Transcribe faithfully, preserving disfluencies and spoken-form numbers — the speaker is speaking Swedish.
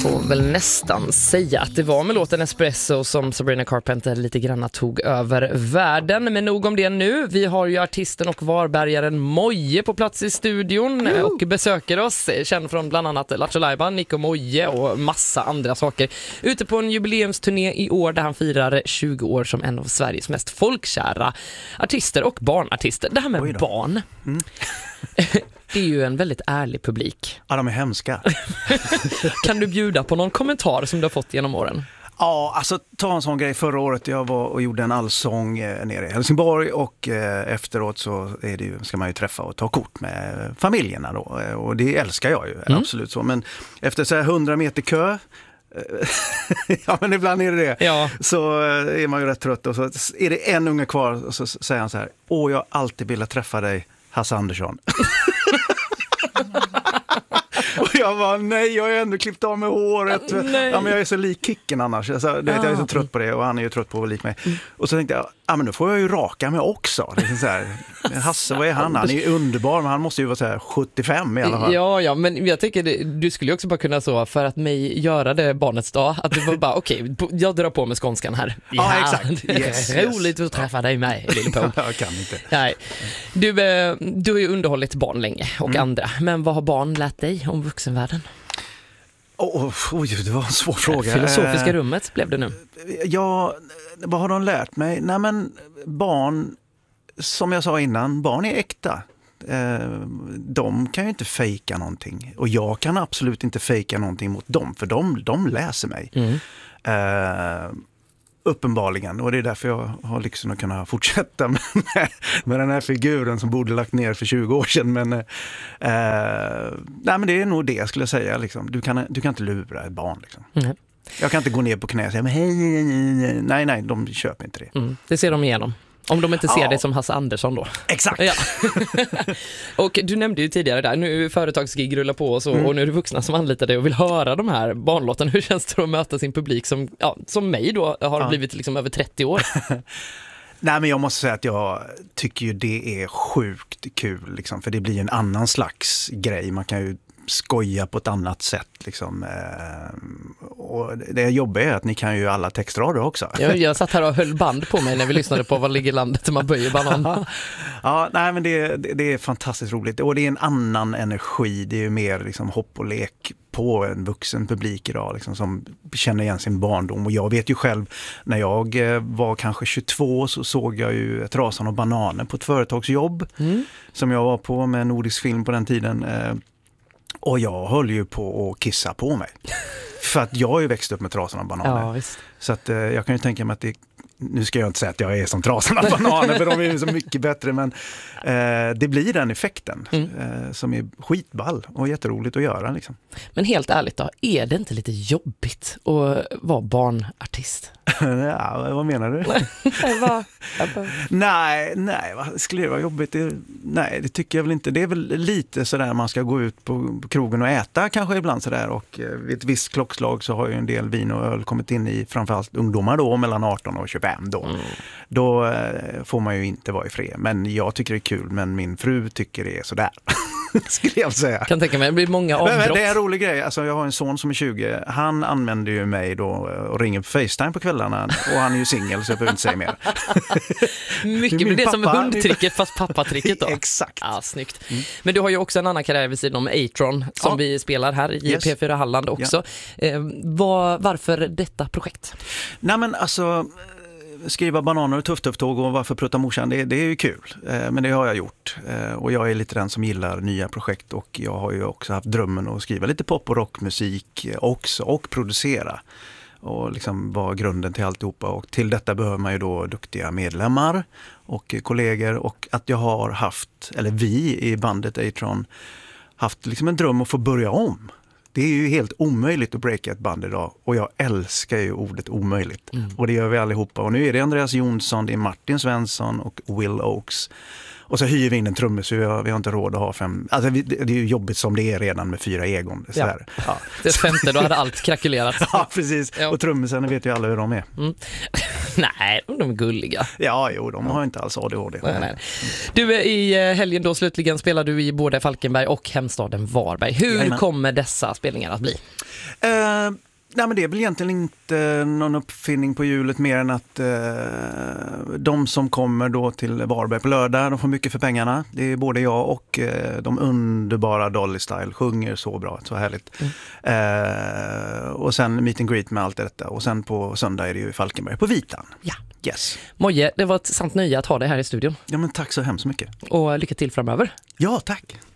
Får väl nästan säga att det var med låten Espresso som Sabrina Carpenter lite grann tog över världen. Men nog om det nu. Vi har ju artisten och varbergaren Moje på plats i studion mm. och besöker oss. Känd från bland annat Lattjo Lajban, Nico Moje och massa andra saker. Ute på en jubileumsturné i år där han firar tjugo år som en av Sveriges mest folkkära artister och barnartister. Det här med barn. Mm. Det är ju en väldigt ärlig publik. Ja, de är hemska. Kan du bjuda på någon kommentar som du har fått genom åren? Ja, alltså ta en sån grej. Förra året jag var och gjorde en allsång eh, nere i Helsingborg och eh, efteråt så är det ju, ska man ju träffa och ta kort med familjerna då. Eh, och det älskar jag ju, mm. absolut så. Men efter så här hundra meter kö ja, men ibland är det det. Ja. Så är man ju rätt trött och så är det en unge kvar och så säger han så här: åh, jag har alltid velat träffa dig, Hasse Andersson. Och jag var nej, jag har ändå klippt av med håret. Ja, men jag är så lik Kicken annars. Alltså, det, jag är så trött på det och han är ju trött på att vara lik mig. Mm. Och så tänkte jag, ja men då får jag ju raka mig också. Det är så här, Hasse, vad är han? Han är ju underbar, men han måste ju vara så här sjuttiofem i alla fall. Ja, ja, men jag tycker det, du skulle ju också bara kunna så för att mig göra det barnets dag. Att du var bara, okej, okay, jag drar på med skånskan här. Ja, ja exakt. Yes, roligt yes. att träffa dig med, lille på. Jag kan inte. Nej. Du, du har ju underhållit barn länge och mm. andra. Men vad har barn lärt dig om vuxenvärlden? Oh, oj, det var en svår fråga. Filosofiska rummet blev det nu. Ja, vad har de lärt mig? Nej, men barn, som jag sa innan, barn är äkta. De kan ju inte fejka någonting. Och jag kan absolut inte fejka någonting mot dem, för de, de läser mig. Mm. Uh, uppenbarligen. Och det är därför jag har liksom att kunna fortsätta med, med den här figuren som borde lagt ner för tjugo år sedan. Men, uh, nej, men det är nog det jag skulle säga. Liksom. Du, kan, du kan inte lura ett barn. Liksom. Mm. Jag kan inte gå ner på knä och säga, men hej, nej, nej, de köper inte det. Mm. Det ser de igenom. Om de inte ser ja. det som Hasse Andersson då. Exakt. Ja. Och du nämnde ju tidigare där, nu är företagsgig rullar på och så, mm. och nu är det vuxna som anlitar dig och vill höra de här barnlåten. Hur känns det att möta sin publik som, ja, som mig då har ja. blivit liksom över trettio år? Nej, men jag måste säga att jag tycker ju det är sjukt kul liksom, för det blir en annan slags grej. Man kan ju skoja på ett annat sätt liksom. Och det jobbiga är att ni kan ju alla textrader också. Jag, jag satt här och höll band på mig när vi lyssnade på Vad ligger landet man böjer banan. Ja, nej, men det, det, det är fantastiskt roligt och det är en annan energi. Det är ju mer liksom hopp och lek på en vuxen publik idag liksom, som känner igen sin barndom. Och jag vet ju själv, när jag var kanske tjugotvå så såg jag ju Trasan och bananer på ett företagsjobb mm. som jag var på med Nordisk Film på den tiden. Och jag höll ju på att kissa på mig. För att jag har ju växt upp med Trasan och bananer. Ja, visst. Så att, eh, jag kan ju tänka mig att det, nu ska jag inte säga att jag är som Trasan och bananer för de är ju så mycket bättre. Men eh, det blir den effekten mm. eh, som är skitball och jätteroligt att göra. Liksom. Men helt ärligt då, är det inte lite jobbigt att vara barnartist? Ja, vad menar du? bara... nej, nej, vad skulle det vara jobbigt? Det, nej, det tycker jag väl inte. Det är väl lite sådär man ska gå ut på, på krogen och äta kanske ibland sådär. Och eh, vid ett visst klockslag så har ju en del vin och öl kommit in i framförallt ungdomar då, mellan arton och tjugofem då. Mm. Då eh, får man ju inte vara i fred. Men jag tycker det är kul, men min fru tycker det är sådär. Skulle jag säga. Kan tänka mig, det blir många avbrott. Men, men det är en rolig grej. Alltså, jag har en son som är tjugo. Han använder ju mig då och ringer på FaceTime på kvällarna. Och han är ju singel så jag behöver inte säga mer. Mycket, men det är som hundtricket fast pappatricket då. Exakt. Ja, snyggt. Mm. Men du har ju också en annan karriär vid sidan om A-Tron som ja. vi spelar här i yes. P fyra Halland också. Ja. Eh, var, varför detta projekt? Nej, men alltså... skriva bananer och tufftufftåg och varför prutta morsan, det, det är ju kul. Eh, men det har jag gjort. Eh, och jag är lite den som gillar nya projekt och jag har ju också haft drömmen att skriva lite pop- och rockmusik också och producera. Och liksom vara grunden till alltihopa. Och till detta behöver man ju då duktiga medlemmar och kollegor och att jag har haft, eller vi i bandet A-Tron haft liksom en dröm att få börja om. Det är ju helt omöjligt att breaka ett band idag och jag älskar ju ordet omöjligt. Mm. Och det gör vi allihopa. Och nu är det Andreas Jonsson, det är Martin Svensson och Will Oakes. Och så hyr vi in en trummis så vi har, vi har inte råd att ha fem... Alltså det är ju jobbigt som det är redan med fyra egon. Så ja. Ja. Det femte, då hade allt krakulerat. Ja, precis. Ja. Och trummisen vet ju alla hur de är. Mm. Nej, de är gulliga. Ja, jo, de har inte alls A D H D. Nej, nej. Du, i helgen då slutligen spelar du i både Falkenberg och hemstaden Varberg. Hur Jajamän. kommer dessa spelningar att bli? Uh, nej, men det är väl egentligen inte någon uppfinning på hjulet mer än att uh, de som kommer då till Varberg på lördag, de får mycket för pengarna. Det är både jag och uh, de underbara Dolly Style sjunger så bra, så härligt. Mm. Uh, och sen meet and greet med allt detta. Och sen på söndag är det ju i Falkenberg på Vitan. Ja. Yes. Moje, det var ett sant nöje att ha dig här i studion. Ja, men tack så hemskt mycket. Och lycka till framöver. Ja, tack.